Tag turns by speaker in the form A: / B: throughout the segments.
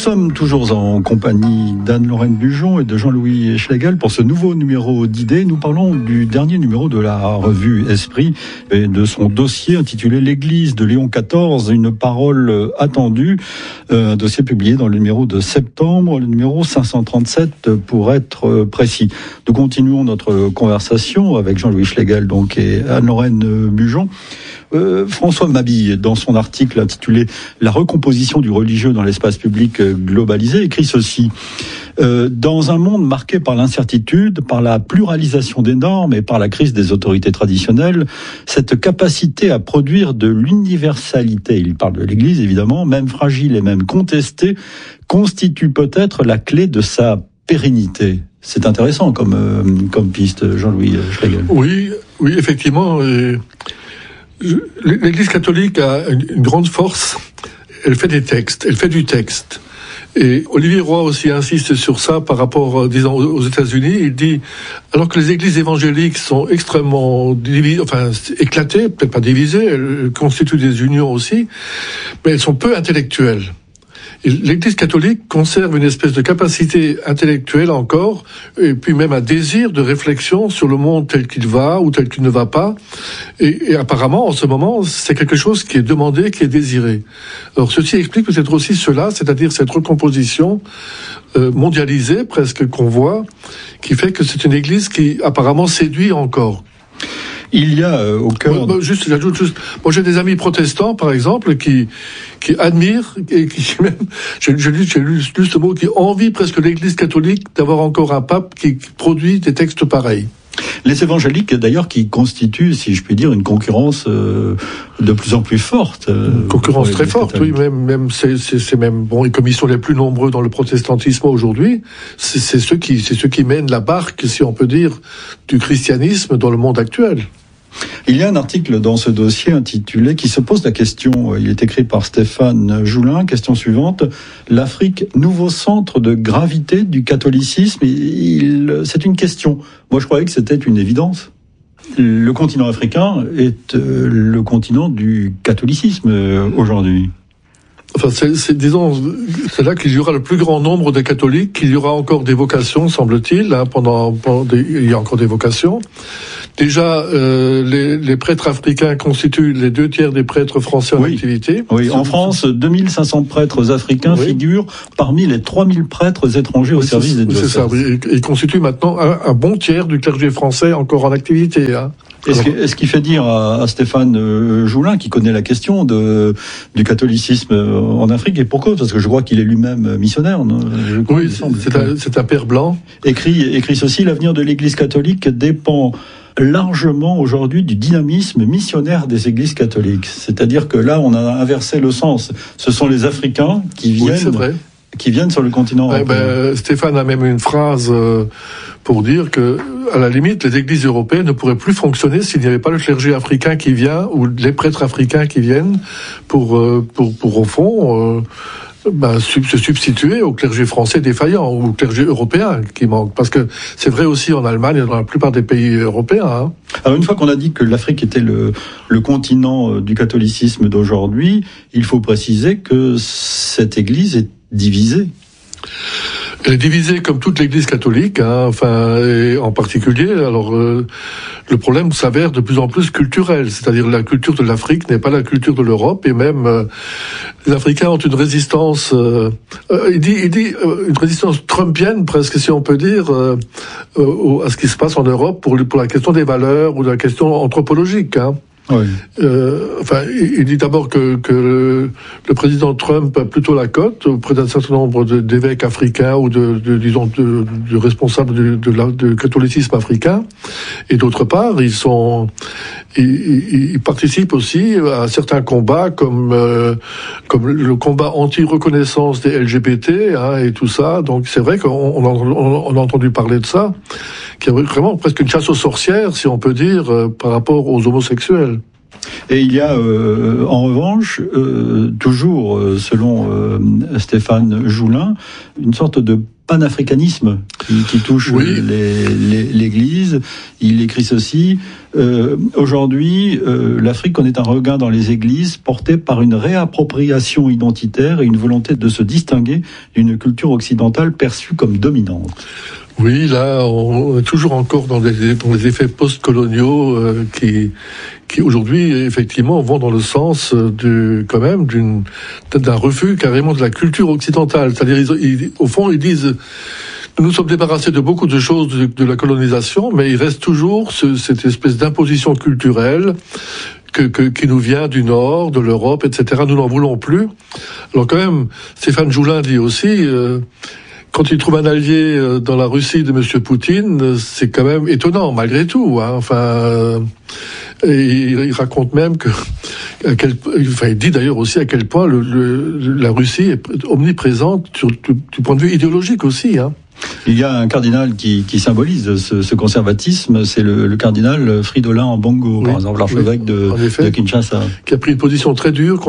A: sommes toujours en compagnie d'Anne-Lorraine Bujon et de Jean-Louis Schlegel pour ce nouveau numéro d'Idées. Nous parlons du dernier numéro de la revue Esprit et de son dossier intitulé L'Église de Léon XIV, une parole attendue. Un dossier publié dans le numéro de septembre, le numéro 537 pour être précis. Nous continuons notre conversation avec Jean-Louis Schlegel donc, et Anne-Lorraine Bujon. François Mabille, dans son article intitulé « La recomposition du religieux dans l'espace public globalisé », écrit ceci. Dans un monde marqué par l'incertitude, par la pluralisation des normes et par la crise des autorités traditionnelles, cette capacité à produire de l'universalité, il parle de l'Église évidemment, même fragile et même contestée, constitue peut-être la clé de sa pérennité. C'est intéressant comme piste, Jean-Louis Schlegel.
B: Oui, effectivement. L'Église catholique a une grande force. Elle fait des textes, elle fait du texte. Et Olivier Roy aussi insiste sur ça par rapport, disons, aux États-Unis. Il dit, alors que les églises évangéliques sont extrêmement éclatées, peut-être pas divisées, elles constituent des unions aussi, mais elles sont peu intellectuelles. Et l'Église catholique conserve une espèce de capacité intellectuelle encore, et puis même un désir de réflexion sur le monde tel qu'il va ou tel qu'il ne va pas. Et apparemment, en ce moment, c'est quelque chose qui est demandé, qui est désiré. Alors ceci explique peut-être aussi cela, c'est-à-dire cette recomposition mondialisée presque qu'on voit, qui fait que c'est une Église qui apparemment séduit encore.
A: Il y a au cœur...
B: J'ajoute juste, moi j'ai des amis protestants, par exemple, qui admirent, et qui même, j'ai lu ce mot, qui envient presque l'Église catholique d'avoir encore un pape qui produit des textes pareils.
A: Les évangéliques, d'ailleurs, qui constituent, si je puis dire, une concurrence de plus en plus forte.
B: Une concurrence très forte, oui, même c'est même bon. Et comme ils sont les plus nombreux dans le protestantisme aujourd'hui, c'est ceux qui mènent la barque, si on peut dire, du christianisme dans le monde actuel.
A: Il y a un article dans ce dossier intitulé qui se pose la question, il est écrit par Stéphane Joulin, question suivante, l'Afrique, nouveau centre de gravité du catholicisme, c'est une question. Moi je croyais que c'était une évidence. Le continent africain est le continent du catholicisme aujourd'hui.
B: Enfin, c'est là qu'il y aura le plus grand nombre de catholiques, qu'il y aura encore des vocations, semble-t-il, il y a encore des vocations. Déjà, les prêtres africains constituent les 2/3 des prêtres français en activité.
A: Oui, en France, 2500 prêtres africains figurent parmi les 3000 prêtres étrangers au service des diocèses.
B: C'est ça, ils constituent maintenant un bon tiers du clergé français encore en activité. Hein.
A: Est-ce qu'il fait dire à Stéphane Joulin, qui connaît la question du catholicisme en Afrique, et pourquoi ? Parce que je crois qu'il est lui-même missionnaire.
B: Oui, c'est un père blanc.
A: Écrit ceci, l'avenir de l'Église catholique dépend largement aujourd'hui du dynamisme missionnaire des églises catholiques. C'est-à-dire que là, on a inversé le sens. Ce sont les Africains qui viennent sur le continent européen.
B: Stéphane a même une phrase pour dire que, à la limite, les églises européennes ne pourraient plus fonctionner s'il n'y avait pas le clergé africain qui vient ou les prêtres africains qui viennent pour au fond se substituer au clergé français défaillant ou au clergé européen qui manque. Parce que c'est vrai aussi en Allemagne et dans la plupart des pays européens. Hein.
A: Alors une fois qu'on a dit que l'Afrique était le continent du catholicisme d'aujourd'hui, il faut préciser que cette église est divisée.
B: Elle est divisée comme toute l'Église catholique, hein, et en particulier. Alors, le problème s'avère de plus en plus culturel, c'est-à-dire la culture de l'Afrique n'est pas la culture de l'Europe, et même les Africains ont une résistance. Il dit une résistance trumpienne presque, si on peut dire, à ce qui se passe en Europe pour la question des valeurs ou la question anthropologique. Hein.
A: Oui.
B: Il dit d'abord que le président Trump a plutôt la cote auprès d'un certain nombre d'évêques africains ou de responsables du catholicisme africain, et d'autre part, ils participent aussi à certains combats comme le combat anti-reconnaissance des LGBT, hein, et tout ça. Donc c'est vrai qu'on a entendu parler de ça, qu'il y a vraiment presque une chasse aux sorcières, si on peut dire, par rapport aux homosexuels.
A: Et il y a en revanche, toujours selon Stéphane Joulin, une sorte de panafricanisme qui touche l'Église. Il écrit ceci: aujourd'hui, l'Afrique connaît un regain dans les églises porté par une réappropriation identitaire et une volonté de se distinguer d'une culture occidentale perçue comme dominante.
B: Oui, là, on est toujours encore dans les effets post-coloniaux qui aujourd'hui, effectivement, vont dans le sens d'un refus carrément de la culture occidentale. C'est-à-dire, au fond, ils disent, nous sommes débarrassés de beaucoup de choses de la colonisation, mais il reste toujours cette espèce d'imposition culturelle qui nous vient du Nord, de l'Europe, etc. Nous n'en voulons plus. Alors quand même, Stéphane Joulin dit aussi... quand il trouve un allié dans la Russie de M. Poutine, c'est quand même étonnant, malgré tout. Hein. Il raconte même il dit d'ailleurs aussi à quel point la Russie est omniprésente du point de vue idéologique aussi. Hein.
A: Il y a un cardinal qui symbolise ce conservatisme, c'est le cardinal Fridolin Ambongo, par exemple, l'archevêque de Kinshasa.
B: Qui a pris une position très dure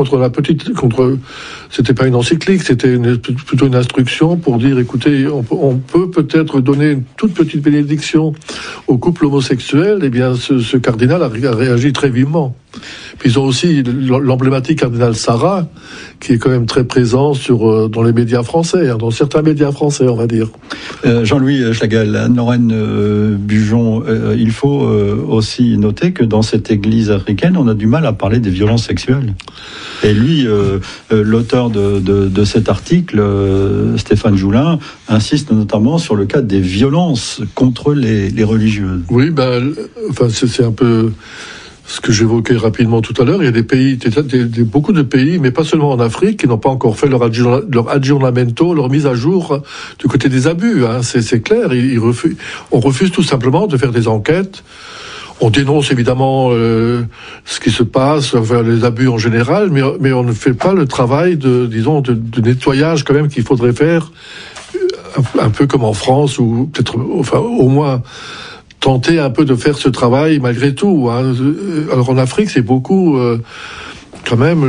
B: c'était pas une encyclique, c'était plutôt une instruction pour dire, écoutez, on peut peut-être donner une toute petite bénédiction aux couples homosexuels. Eh bien, ce cardinal a réagi très vivement. Puis ils ont aussi l'emblématique cardinal Sarah, qui est quand même très présent dans les médias français, dans certains médias français, on va dire.
A: Jean-Louis Schlagel, Anne-Lorraine Bujon, il faut aussi noter que dans cette église africaine, on a du mal à parler des violences sexuelles. Et lui, l'auteur de cet article, Stéphane Joulin, insiste notamment sur le cas des violences contre les religieuses.
B: Oui, c'est un peu... ce que j'évoquais rapidement tout à l'heure. Il y a des pays, beaucoup de pays, mais pas seulement en Afrique, qui n'ont pas encore fait leur aggiornamento, leur mise à jour du côté des abus. Hein. C'est clair. On refuse tout simplement de faire des enquêtes. On dénonce évidemment ce qui se passe, les abus en général, mais on ne fait pas le travail de nettoyage quand même qu'il faudrait faire, un peu comme en France, ou peut-être, au moins tenter un peu de faire ce travail malgré tout. Hein. Alors en Afrique, c'est beaucoup quand même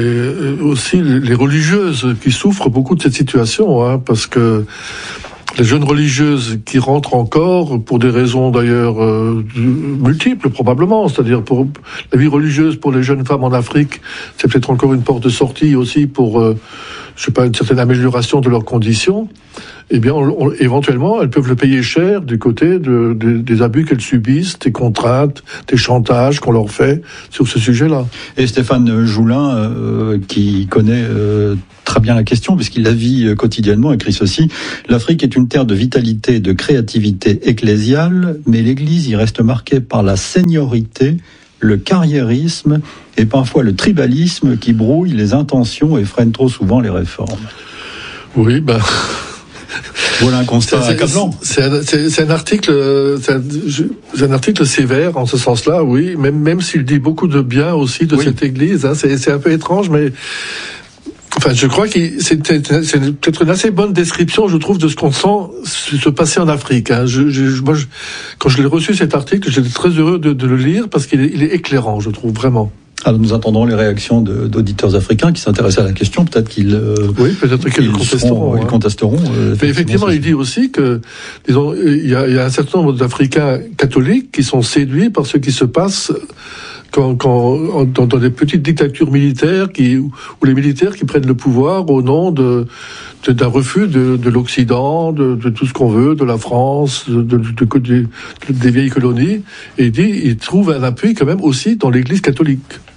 B: aussi les religieuses qui souffrent beaucoup de cette situation, hein, parce que les jeunes religieuses qui rentrent encore, pour des raisons d'ailleurs multiples probablement, c'est-à-dire pour la vie religieuse pour les jeunes femmes en Afrique, c'est peut-être encore une porte de sortie aussi pour, une certaine amélioration de leurs conditions. Eh bien, éventuellement, elles peuvent le payer cher du côté des abus qu'elles subissent, des contraintes, des chantages qu'on leur fait sur ce sujet-là. Et
A: Stéphane Joulin, qui connaît très bien la question, puisqu'il la vit quotidiennement, écrit ceci: l'Afrique est une terre de vitalité, de créativité ecclésiale, mais l'Église y reste marquée par la seniorité, le carriérisme et parfois le tribalisme qui brouillent les intentions et freinent trop souvent les réformes.
B: Oui,
A: voilà un constat accablant.
B: C'est un article sévère en ce sens-là, oui, même s'il dit beaucoup de bien aussi de cette Église. Hein, c'est un peu étrange, mais je crois que c'est peut-être une assez bonne description, je trouve, de ce qu'on sent se passer en Afrique. Hein. Quand je l'ai reçu cet article, j'étais très heureux de le lire parce qu'il est éclairant, je trouve, vraiment.
A: Alors nous attendons les réactions d'auditeurs africains qui s'intéressent à la question. Peut-être qu'ils le contesteront.
B: Mais effectivement, il dit aussi que, disons, il y a un certain nombre d'Africains catholiques qui sont séduits par ce qui se passe dans des petites dictatures militaires où les militaires qui prennent le pouvoir au nom d'un refus de l'Occident, de tout ce qu'on veut, de la France, des vieilles colonies. Et il trouve un appui quand même aussi dans l'Église catholique.